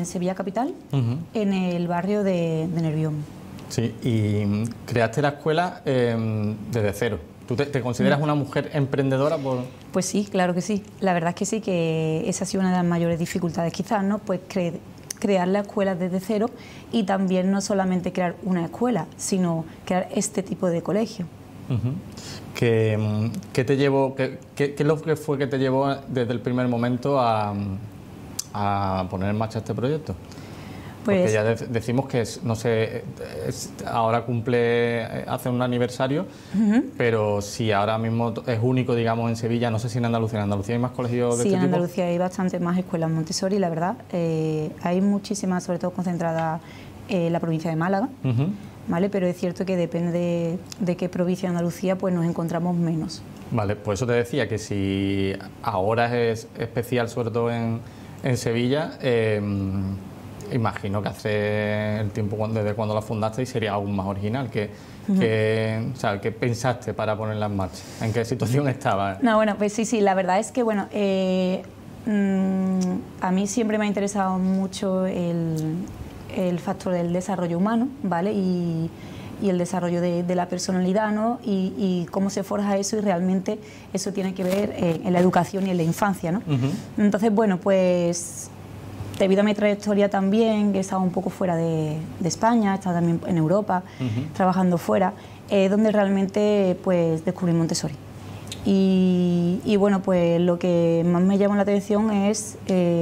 en Sevilla Capital, en el barrio de Nervión. Sí, y creaste la escuela desde cero. ¿Tú te consideras una mujer emprendedora? Pues sí, claro que sí. La verdad es que sí, que esa ha sido una de las mayores dificultades quizás, ¿no? Pues crear la escuela desde cero y también no solamente crear una escuela, sino crear este tipo de colegio. ¿Qué te llevó, qué es lo que fue que te llevó desde el primer momento a poner en marcha este proyecto? Pues, porque ya decimos que no sé, ahora hace un aniversario, pero si ahora mismo es único, digamos, en Sevilla, no sé si en Andalucía. ¿En Andalucía hay más colegios de este tipo? Sí, en Andalucía hay bastantes más escuelas Montessori, la verdad. Hay muchísimas, sobre todo concentradas en la provincia de Málaga, ¿vale? Pero es cierto que depende de qué provincia de Andalucía, pues nos encontramos menos. Vale, pues eso te decía, que si ahora es especial, sobre todo en Sevilla, imagino que hace el tiempo desde cuando la fundaste y sería aún más original. O sea, ¿qué pensaste para ponerla en marcha? ¿En qué situación estaba? No, bueno, pues sí, la verdad es que, bueno, a mí siempre me ha interesado mucho el factor del desarrollo humano, ¿vale? Y el desarrollo de la personalidad, ¿no? Y cómo se forja eso, y realmente eso tiene que ver en la educación y en la infancia, ¿no? Entonces, bueno, pues debido a mi trayectoria también, que he estado un poco fuera de España, he estado también en Europa, trabajando fuera, donde realmente pues descubrí Montessori. Y bueno, pues lo que más me llamó la atención es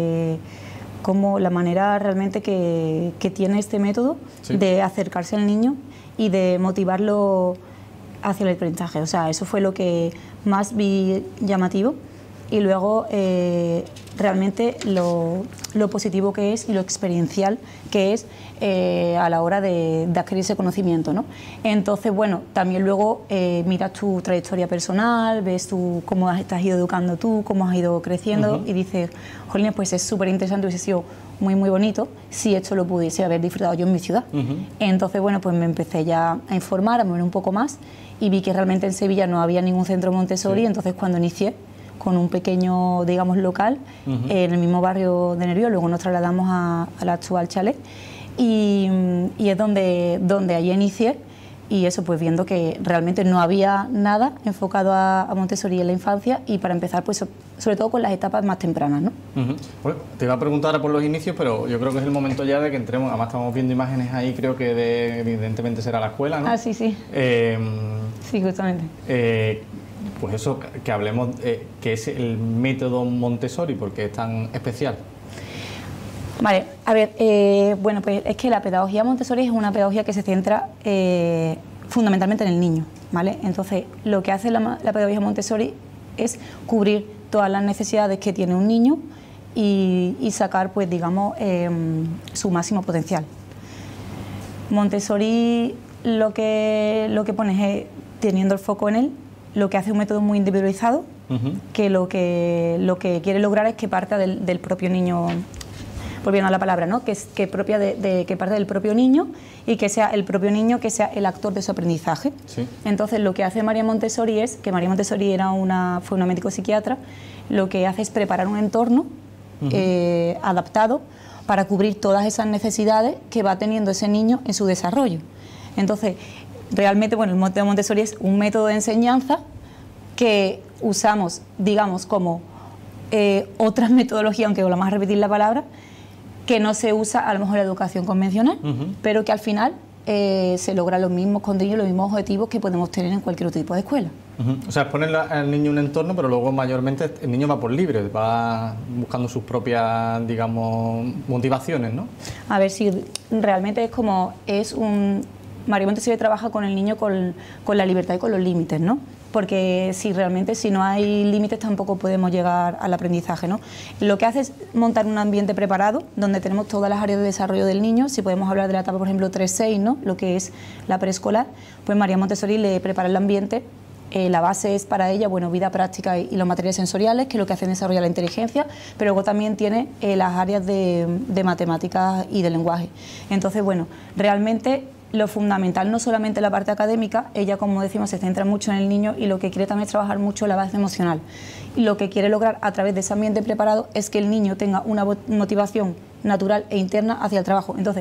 como la manera realmente que tiene este método de acercarse al niño y de motivarlo hacia el aprendizaje. O sea, eso fue lo que más vi llamativo. Y luego realmente lo positivo que es y lo experiencial que es a la hora de adquirir ese conocimiento, ¿no? Entonces, bueno, también luego miras tu trayectoria personal, ves tú cómo te has ido educando tú, cómo has ido creciendo, y dices, jolines, pues es súper interesante, hubiese sido muy, muy bonito si esto lo pudiese haber disfrutado yo en mi ciudad. Entonces, bueno, pues me empecé ya a informar, a mover un poco más, y vi que realmente en Sevilla no había ningún centro Montessori. Entonces, cuando inicié con un pequeño, digamos, local en el mismo barrio de Nervión, luego nos trasladamos al actual chalet, y es donde allí inicié, y eso, pues viendo que realmente no había nada enfocado a Montessori en la infancia, y para empezar, pues sobre todo con las etapas más tempranas, ¿no? Bueno, te iba a preguntar ahora por los inicios, pero yo creo que es el momento ya de que entremos. Además estamos viendo imágenes ahí, creo que evidentemente será la escuela, ¿no? Ah, sí. Sí, justamente. Pues eso, que hablemos, ¿qué es el método Montessori? ¿Por qué es tan especial? Vale, a ver, bueno, pues es que la pedagogía Montessori es una pedagogía que se centra fundamentalmente en el niño, ¿vale? Entonces, lo que hace la pedagogía Montessori es cubrir todas las necesidades que tiene un niño y sacar, pues, digamos, su máximo potencial. Montessori lo que pone es, teniendo el foco en él, lo que hace un método muy individualizado, que lo que quiere lograr es que parta del propio niño, volviendo a la palabra, ¿no? Que parte del propio niño, y que sea el propio niño que sea el actor de su aprendizaje. Entonces, lo que hace María Montessori es, que María Montessori fue una médico psiquiatra, lo que hace es preparar un entorno adaptado para cubrir todas esas necesidades que va teniendo ese niño en su desarrollo. Entonces, realmente, bueno, el método Montessori es un método de enseñanza que usamos, digamos, como otra metodología, aunque volvamos a repetir la palabra, que no se usa a lo mejor en la educación convencional, pero que al final se logran los mismos contenidos, los mismos objetivos que podemos tener en cualquier otro tipo de escuela. O sea, es ponerle al niño un entorno, pero luego mayormente el niño va por libre, va buscando sus propias, digamos, motivaciones, ¿no? A ver, si realmente María Montessori trabaja con el niño con la libertad y con los límites, ¿no? Porque si no hay límites tampoco podemos llegar al aprendizaje, ¿no? Lo que hace es montar un ambiente preparado donde tenemos todas las áreas de desarrollo del niño. Si podemos hablar de la etapa, por ejemplo, 3-6, ¿no? Lo que es la preescolar, pues María Montessori le prepara el ambiente. La base es para ella, bueno, vida práctica y los materiales sensoriales, que es lo que hacen desarrollar la inteligencia, pero luego también tiene las áreas de matemáticas y de lenguaje. Entonces, bueno, realmente lo fundamental no solamente la parte académica, ella, como decimos, se centra mucho en el niño, y lo que quiere también es trabajar mucho la base emocional. Y lo que quiere lograr a través de ese ambiente preparado es que el niño tenga una motivación natural e interna hacia el trabajo. Entonces,